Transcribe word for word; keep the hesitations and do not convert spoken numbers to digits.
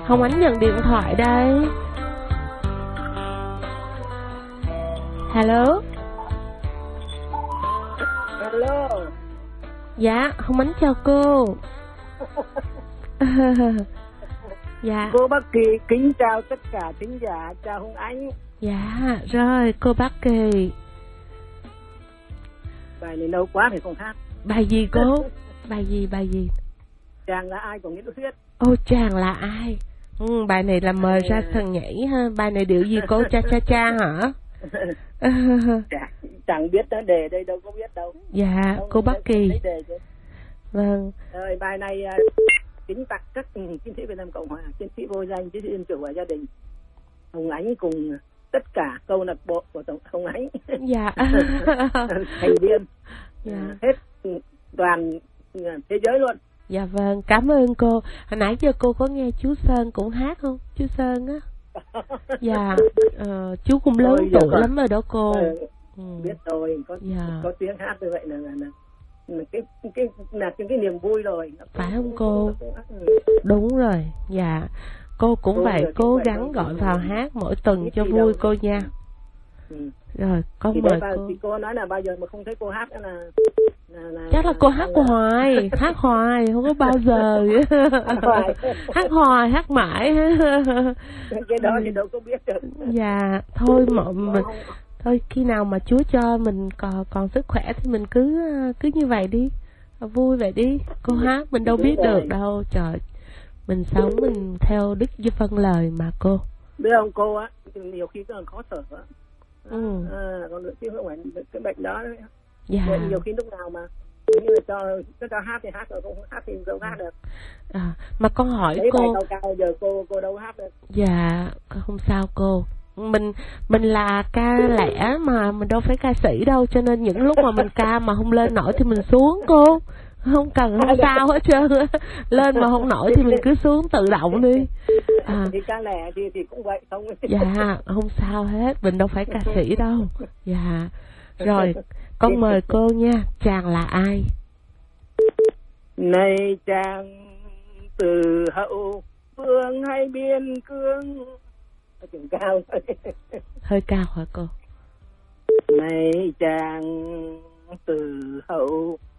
Hồng Ánh nhận điện thoại đây. Hello. Hello. Dạ, Hồng Ánh chào cô. Dạ. Cô Bác Kỳ kính chào tất cả thính giả, chào Hồng Ánh. Dạ, rồi cô Bác Kỳ. Bài này lâu quá thì không hát. Bài gì cô? Bài gì, bài gì? Chàng là ai của Nguyễn Đức Thuyết. Ô, chàng là ai? Ừ, bài này là mời ra sân nhảy ha. Bài này điệu gì cô? Cha cha cha hả? Chàng, chẳng biết nó đề đây đâu có biết đâu. Dạ, không, cô Bác Kỳ. Vâng. Rồi, bài này kính tặng các chiến sĩ Việt Nam Cộng Hòa, chiến sĩ vô danh, chiến sĩ dân chủ và gia đình. Hồng Ánh cùng tất cả câu lạc bộ của Tổng Hồng Ánh. Dạ. Thành viên. Dạ. Hết toàn thế giới luôn. Dạ vâng, cảm ơn cô. Hồi nãy giờ cô có nghe chú Sơn cũng hát không? Chú Sơn á. Dạ, uh, chú cũng lớn Ôi, tuổi lắm rồi đó cô. Ừ, ừ. Biết rồi, có dạ. có tiếng hát như vậy là là, là cái cái là cái, cái niềm vui rồi. Phải không cô? Đúng rồi, dạ. Cô cũng cô vậy, cố gắng gọi vào hát mỗi tuần cho vui đâu. Cô nha. Ừ. Rồi, con thì mời bao, cô. Thì cô nói là bao giờ mà không thấy cô hát là Là, là, chắc là cô hát là... hoài, hát hoài, không có bao giờ. Hát hoài, hát mãi. Cái đó thì đâu có biết được. Dạ, thôi mà mình, thôi khi nào mà Chúa cho mình còn còn sức khỏe thì mình cứ cứ như vậy đi, vui vậy đi. Cô hát mình đâu biết được đâu, trời. Mình sống mình theo Đức Chúa vâng lời mà cô. Biết không cô á, nhiều khi còn khó thở á. Ừ. À, còn nữa chứ không phải cái bệnh đó đấy. Dạ. Vậy nhiều khi lúc nào mà như là cho cho, cho hát thì hát rồi không hát thì đâu hát được. À, mà con hỏi đấy cô. Cao cao giờ cô cô đâu hát được. Dạ, không sao cô. Mình mình là ca lẻ mà mình đâu phải ca sĩ đâu, cho nên những lúc mà mình ca mà không lên nổi thì mình xuống cô. Không cần không sao hết trơn. Lên mà không nổi thì mình cứ xuống tự động đi. À. Thì ca lẻ thì thì cũng vậy không. Dạ, không sao hết, mình đâu phải ca sĩ đâu. Dạ. Rồi, con mời cô nha, chàng là ai? Này chàng từ hậu phương hay biên cương. Chừng cao thôi. Hơi cao hả cô? Này chàng từ hậu